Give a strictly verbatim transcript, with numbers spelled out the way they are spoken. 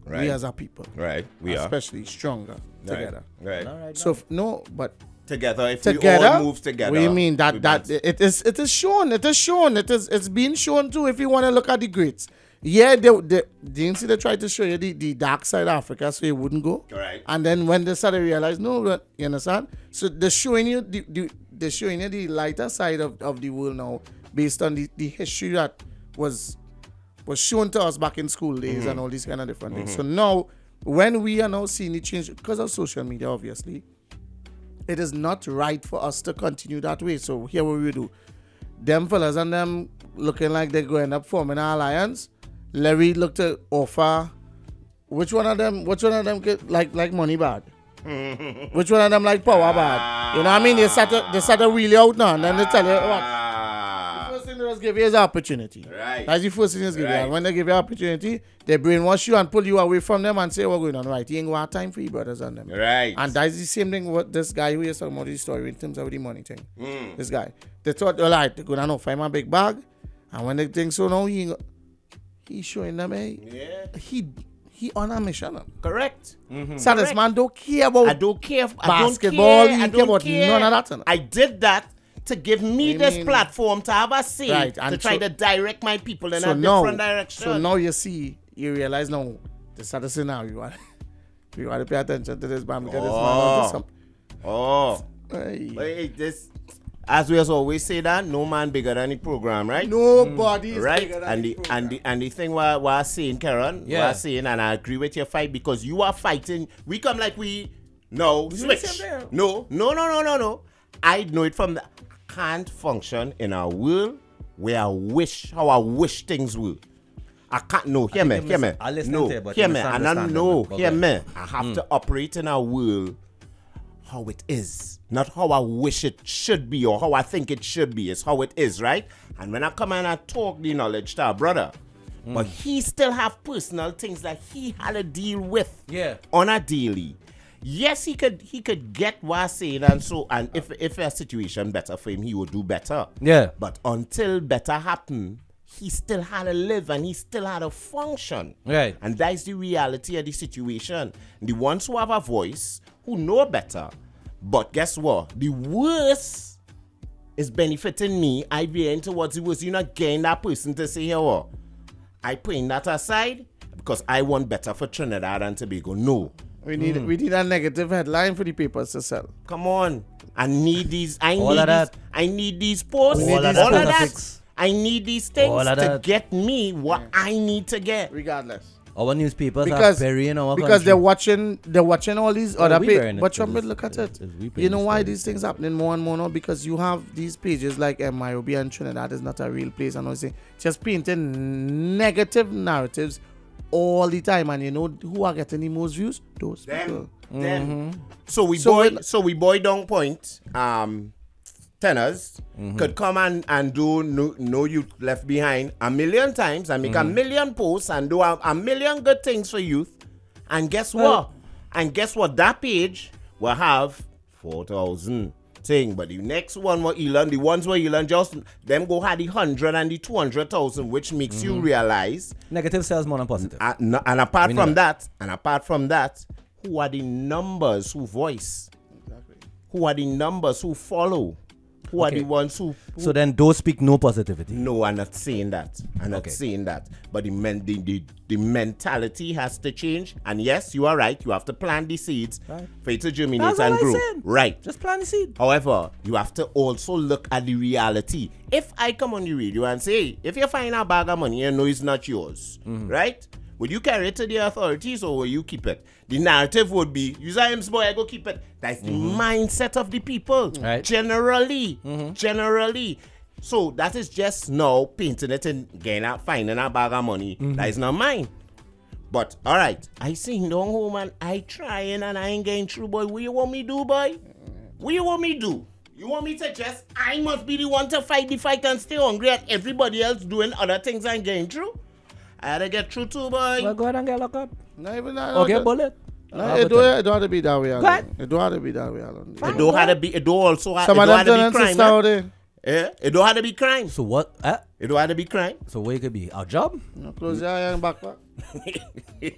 Right. We as a people. Right. We especially stronger are. together. Right. Right. Right So now. f- no, but Together, if together, we all move together. what do you mean we that that got- it is it is shown, it is shown, it is it's being shown too. If you want to look at the greats, yeah, they they didn't see they tried to show you the, the dark side of Africa, so you wouldn't go. Right. And then when they started to realize, no, but- you understand? So they're showing you the, the they're showing you the lighter side of, of the world now, based on the, the history that was was shown to us back in school days Mm-hmm. and all these kind of different things. So now, when we are now seeing the change because of social media, obviously, it is not right for us to continue that way. So here what we do. Them fellas and them looking like they're going up forming an alliance. Larry looked to offer which one of them which one of them get like like money bad? Which one of them like power bad? You know what I mean? They start to they start to wheel you out now and then they tell you what. Ah. First thing they just give you is an opportunity. Right. That's the first thing they give you. Right. And when they give you an opportunity, they brainwash you and pull you away from them and say what's going on. Right. You ain't gonna have time for you brothers and them. Right. And that's the same thing with this guy who is talking about this story in terms of the money thing. Mm. This guy. They thought, all right, they're going to now find my big bag. And when they think so now, he he showing them, eh, Yeah. he he on a mission. Correct. So this man don't care about I don't care. I basketball, Don't care. he I care don't about care. none of that, you know. I did that to give me I this mean- platform to have a say, Right, to and try so- to direct my people in so a now, different direction. So now you see, you realize now, this other scenario. You want to pay attention to this man because this man Oh. onto some. oh, Hey. wait, this. As we always say that no man bigger than the program, right? Nobody is Right, bigger than and the program. and the and the thing what what I saying, Karen, Yeah. what I saying, and I agree with your fight because you are fighting. We come like we no do the switch. same thing. No, no, no, no, no, no. I know it from the can't function in a world where I wish how I wish things were. I can't no hear me, you hear me. mis- I listen No, to you, but hear you me. And I misunderstand know, them, but hear go me. I have to operate in a world how it is, not how I wish it should be or how I think it should be. It's how it is, right? And when I come and I talk the knowledge to our brother, but he still have personal things that he had to deal with Yeah. on a daily. Yes, he could he could get what I'm saying, and so and if if a situation better for him, he would do better. Yeah. But until better happen, he still had to live and he still had to function. Right. And that's the reality of the situation. The ones who have a voice, who know better, but guess what? The worst is benefiting me. I veering towards the worst. You're not getting that person to say, here, what? I putting that aside because I want better for Trinidad and Tobago. No. We need we need a negative headline for the papers to sell. Come on. I need these. I All need of that. these. I need these posts. We need all these of that. specifics. I need these things All of to that. get me what I need to get. Regardless. Our newspapers Because, are burying our because country. they're watching they're watching all these Well, other we pages. burying it But you because look at it's- it. it's we burying You know the why story. these things happening more and more now? Because you have these pages like M I O B and Trinidad is not a real place and all this thing. Just painting negative narratives all the time, and you know who are getting the most views? Those people. Them, them. So we So boy, when- so we boy down point. Um, tenors Mm-hmm. could come and, and do no, no youth left behind a million times and make Mm-hmm. a million posts and do a, a million good things for youth. And guess Well- what? And guess what? That page will have four thousand thing. But the next one where Elon, the ones where Elon just them go had the hundred and the two hundred thousand, which makes Mm-hmm. you realize. Negative sells more than positive. And, and apart We know from that. that, and apart from that, who are the numbers who voice? Who are the numbers who follow? Who are Okay. the ones who, who So then those speak no positivity. no, I'm not saying that. I'm not Okay. saying that. But the, men, the, the the mentality has to change. And yes, you are right. You have to plant the seeds Right. for it to germinate That's all and I grow. said. Right. Just plant the seed. However, you have to also look at the reality. If I come on the radio and say, if you find a bag of money and know it's not yours, Mm-hmm. right? Would you carry it to the authorities or will you keep it? The narrative would be, use a him boy, I go keep it. That's the mindset of the people. Mm-hmm. Right. Generally. Generally. So that is just now painting it and getting out, finding a bag of money. Mm-hmm. That is not mine. But all right, I sing down home and I trying and I ain't getting through, boy. What you want me do, boy? What you want me do? You want me to just, I must be the one to fight the fight and stay hungry and everybody else doing other things and getting through? I had to get through too, boy. Well, go ahead and get locked up. Not even that. Or get bullet. No, I'll it, tell you. don't, it don't have to be that way. Go Alone. ahead. It don't have to be that way. Alone. It don't have to be, it don't also have, it Some don't of have them to turn be crime. sister out eh? there. Yeah, it don't have to be crime. So what? Uh, It don't have to be crime. so what it could be? Our job? You know, close your eye and back back.